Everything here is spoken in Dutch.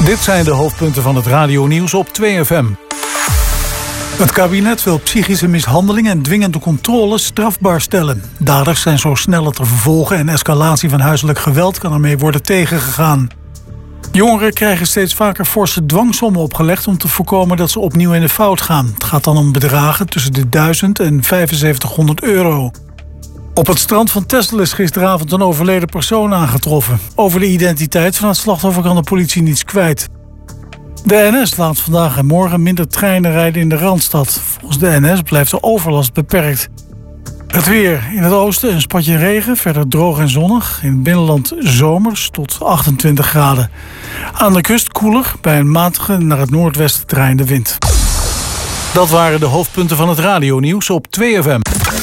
Dit zijn de hoofdpunten van het radionieuws op 2FM. Het kabinet wil psychische mishandeling en dwingende controle strafbaar stellen. Daders zijn zo sneller te vervolgen en escalatie van huiselijk geweld kan ermee worden tegengegaan. Jongeren krijgen steeds vaker forse dwangsommen opgelegd om te voorkomen dat ze opnieuw in de fout gaan. Het gaat dan om bedragen tussen de 1000 en 7500 euro. Op het strand van Texel is gisteravond een overleden persoon aangetroffen. Over de identiteit van het slachtoffer kan de politie niets kwijt. De NS laat vandaag en morgen minder treinen rijden in de Randstad. Volgens de NS blijft de overlast beperkt. Het weer. In het oosten een spatje regen, verder droog en zonnig. In het binnenland zomers tot 28 graden. Aan de kust koeler, bij een matige naar het noordwesten draaiende wind. Dat waren de hoofdpunten van het radionieuws op 2FM.